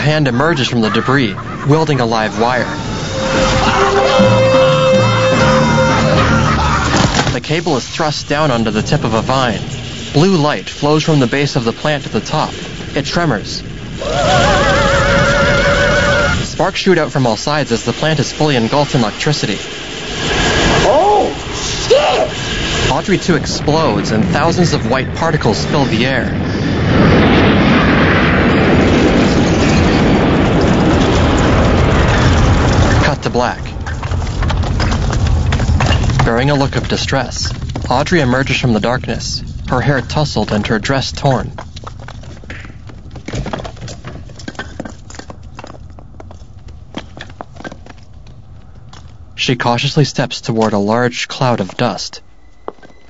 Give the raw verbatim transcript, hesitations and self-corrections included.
hand emerges from the debris, wielding a live wire. The cable is thrust down onto the tip of a vine. Blue light flows from the base of the plant to the top. It tremors. Sparks shoot out from all sides as the plant is fully engulfed in electricity. Oh, shit! Audrey two explodes and thousands of white particles fill the air. Cut to black. Bearing a look of distress, Audrey emerges from the darkness, her hair tousled and her dress torn. She cautiously steps toward a large cloud of dust.